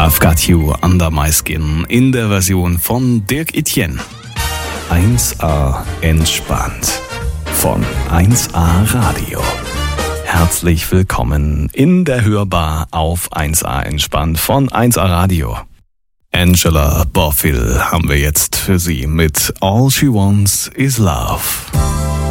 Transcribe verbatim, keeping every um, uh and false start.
I've Got You Under My Skin in der Version von Dirk Etienne. eins a entspannt von eins a Radio. Herzlich willkommen in der Hörbar auf eins a entspannt von eins a Radio. Angela Bofill haben wir jetzt für Sie mit All She Wants Is Love.